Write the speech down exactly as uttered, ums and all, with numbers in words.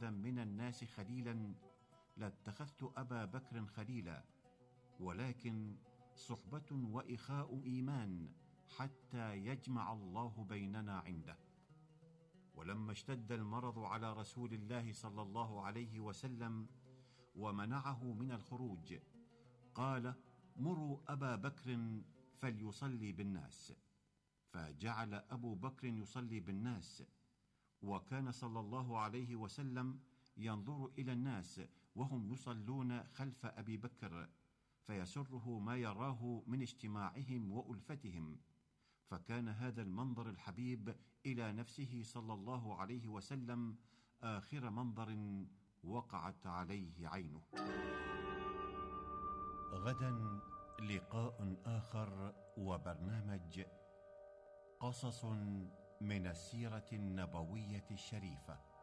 يتخذ من الناس خليلا لاتخذت أبا بكر خليلا، ولكن صحبة وإخاء إيمان حتى يجمع الله بيننا عنده. ولما اشتد المرض على رسول الله صلى الله عليه وسلم ومنعه من الخروج، قال: مروا أبا بكر فليصلي بالناس. فجعل أبو بكر يصلي بالناس، وكان صلى الله عليه وسلم ينظر إلى الناس وهم يصلون خلف أبي بكر، فيسره ما يراه من اجتماعهم وألفتهم، فكان هذا المنظر الحبيب إلى نفسه صلى الله عليه وسلم آخر منظر وقعت عليه عينه. غدا لقاء آخر وبرنامج قصص من السيرة النبوية الشريفة.